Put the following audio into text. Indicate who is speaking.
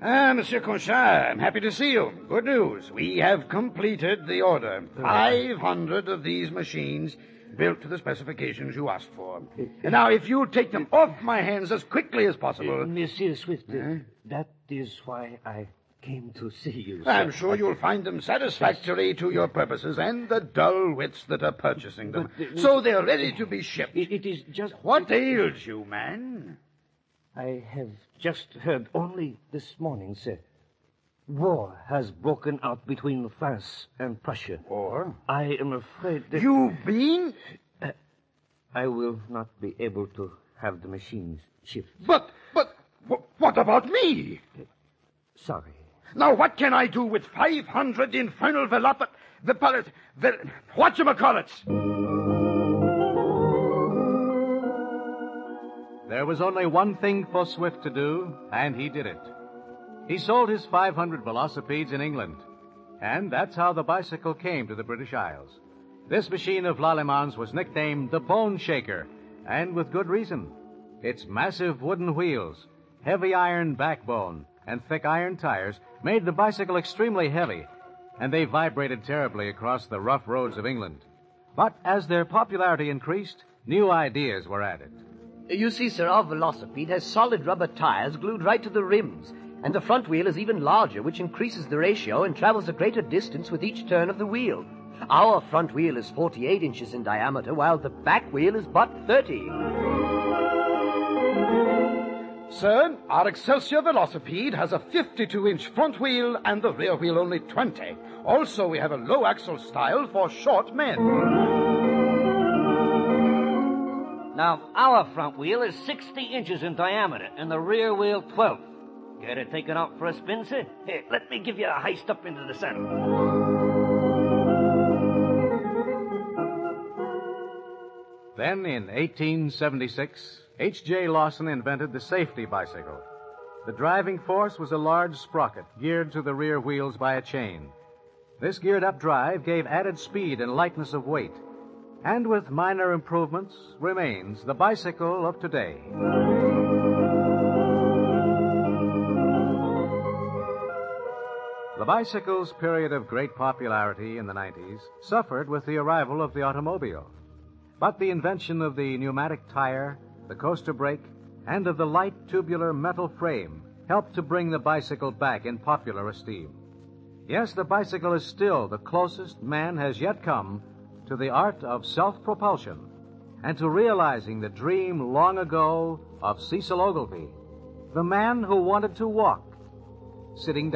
Speaker 1: Monsieur Conchard, I'm happy to see you. Good news. We have completed the order. 500 of these machines built to the specifications you asked for. And now, if you take them off my hands as quickly as possible...
Speaker 2: Monsieur Swift, that is why I came to see you, sir.
Speaker 1: I'm sure you'll find them satisfactory to your purposes and the dull wits that are purchasing them. So they're ready to be shipped.
Speaker 2: It is just...
Speaker 1: What ails you, man?
Speaker 2: I have just heard only this morning, sir. War has broken out between France and Prussia.
Speaker 1: War?
Speaker 2: I am afraid that...
Speaker 1: You've been?
Speaker 2: I will not be able to have the machines shipped.
Speaker 1: But, what about me?
Speaker 2: Sorry.
Speaker 1: Now, what can I do with 500 infernal whatchamacallits?
Speaker 3: There was only one thing for Swift to do, and he did it. He sold his 500 velocipedes in England, and that's how the bicycle came to the British Isles. This machine of Lallemand's was nicknamed the Bone Shaker, and with good reason. Its massive wooden wheels, heavy iron backbone, and thick iron tires made the bicycle extremely heavy, and they vibrated terribly across the rough roads of England. But as their popularity increased, new ideas were added.
Speaker 4: You see, sir, our velocipede has solid rubber tires glued right to the rims, and the front wheel is even larger, which increases the ratio and travels a greater distance with each turn of the wheel. Our front wheel is 48 inches in diameter, while the back wheel is but 30.
Speaker 1: Sir, our Excelsior velocipede has a 52-inch front wheel and the rear wheel only 20. Also, we have a low-axle style for short men.
Speaker 2: Now, our front wheel is 60 inches in diameter and the rear wheel 12. Get it taken out for a spin, sir? Here, let me give you a heist up into the saddle.
Speaker 3: Then, in 1876, H.J. Lawson invented the safety bicycle. The driving force was a large sprocket geared to the rear wheels by a chain. This geared-up drive gave added speed and lightness of weight, and with minor improvements remains the bicycle of today. The bicycle's period of great popularity in the 90s suffered with the arrival of the automobile. But the invention of the pneumatic tire, the coaster brake, and of the light tubular metal frame helped to bring the bicycle back in popular esteem. Yes, the bicycle is still the closest man has yet come to the art of self-propulsion and to realizing the dream long ago of Cecil Ogilvy, the man who wanted to walk sitting down.